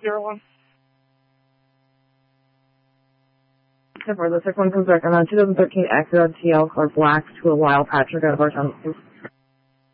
01. The 6-1 comes back on 2013 Acura TL color black to a Wild Patrick out of our town.